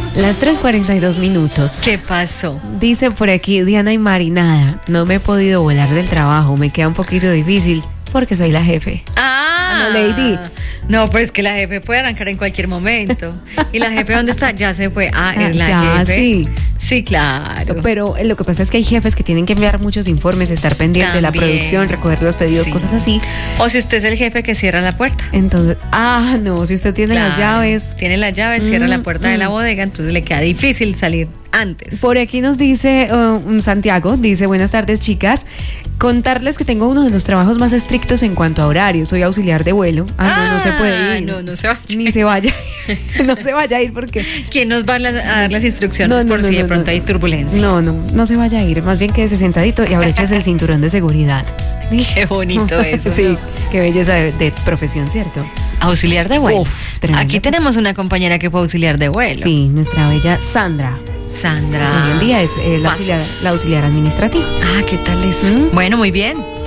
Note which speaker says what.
Speaker 1: Las 3:42.
Speaker 2: ¿Qué pasó?
Speaker 1: Dice por aquí Diana y Mari, nada, no me he podido volar del trabajo, me queda un poquito difícil porque soy la jefe.
Speaker 2: Ah,
Speaker 1: no, Lady.
Speaker 2: No, pues que la jefe puede arrancar en cualquier momento. ¿Y la jefe dónde está? Ya se fue. Ah, es la
Speaker 1: ya,
Speaker 2: jefe.
Speaker 1: Sí.
Speaker 2: Sí, claro.
Speaker 1: Pero lo que pasa es que hay jefes que tienen que enviar muchos informes, estar pendiente de la
Speaker 2: También.
Speaker 1: producción, recoger los pedidos,
Speaker 2: Sí.
Speaker 1: cosas así.
Speaker 2: O si usted es el jefe que cierra la puerta.
Speaker 1: Entonces, no, si usted tiene las
Speaker 2: Claro.
Speaker 1: llaves.
Speaker 2: Tiene las llaves, cierra la puerta de la bodega, entonces le queda difícil salir antes.
Speaker 1: Por aquí nos dice Santiago, dice, buenas tardes chicas, contarles que tengo uno de los trabajos más estrictos en cuanto a horario, soy auxiliar de vuelo. No se puede ir.
Speaker 2: No se vaya.
Speaker 1: Ni se vaya, no se vaya a ir porque...
Speaker 2: ¿Quién nos va a dar las instrucciones
Speaker 1: No,
Speaker 2: por si de pronto
Speaker 1: no.
Speaker 2: hay turbulencia?
Speaker 1: No se vaya a ir, más bien quédese sentadito y abróchese el cinturón de seguridad. ¿Listo?
Speaker 2: Qué bonito eso.
Speaker 1: Sí,
Speaker 2: ¿no?
Speaker 1: qué belleza de profesión, ¿cierto?
Speaker 2: Auxiliar de vuelo.
Speaker 1: Uf, tremendo.
Speaker 2: Aquí tenemos una compañera que fue auxiliar de vuelo.
Speaker 1: Sí, nuestra bella Sandra.
Speaker 2: Sandra.
Speaker 1: Hoy en día es la
Speaker 2: Pasos.
Speaker 1: auxiliar administrativa.
Speaker 2: Ah, ¿qué tal eso? Bueno, muy bien.